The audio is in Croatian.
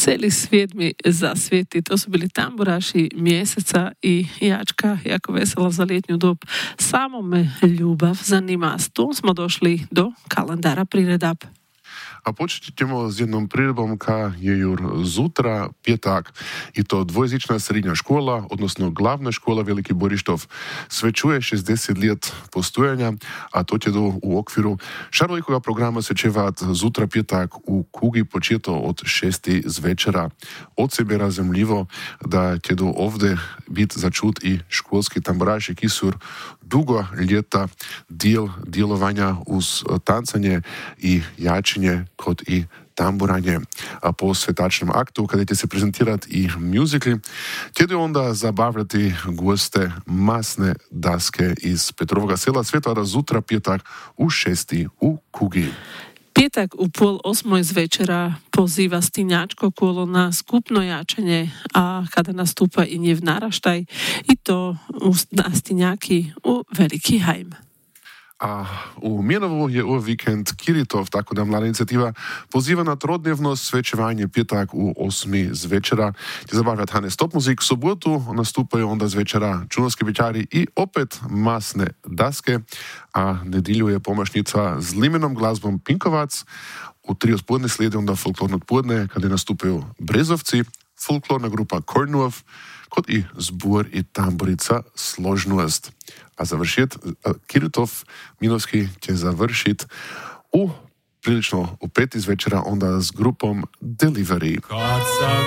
Celi svijet mi zasvijeti. To su bili tamburaši Mjeseca i Jačka, jako vesela za ljetnju dob. Samo me ljubav zanima. S tom smo došli do kalendara priredab. A počnemo z jednom priredbom, ka je jur zutra, pjetak. I to dvojezična srednja škola, odnosno glavna škola Veliki Borištov, svečuje 60 let postojanja, a to će do u okviru šarolikoga programa svečevat zutra pjetak u Kugi početo od 6 zvečera. Od sebe razumljivo, da će do ovde bit začut i školski tamburaši, ki su dugo ljeta djelovanja uz tancanje i jačenje kod i tamburanje. A po svetačnom aktu, kada će se prezentirati i muzikli, će onda zabavljati goste masne daske iz Petrovoga sela Sveta zutra pjetak u 6 u Kugi. Pjetak u 7:30 zvečera poziva stinjačko kolo na skupno jačanje, a kada nastupa i njev naraštaj, i to na stinjaki u Veliki Hajm. A u Mjenovu je ovaj vikend Kiritov, tako da mlada inicijativa poziva na trodnevno svečevanje pjetak u 8 zvečera. Će zabavljati Hane Stop muzik. Sobotu nastupaju onda zvečera čunovski bićari i opet masne daske, a nedilju je pomašnica z limenom glazbom Pinkovac. U 3 odpodne slijede onda folklorno odpodne, kada nastupaju Brezovci, folklorna grupa Kornuov, kod i zbor i tamburica Složnost. A završit, Kiritov Minovski će završit prilično u 5 zvečera onda s grupom Delivery.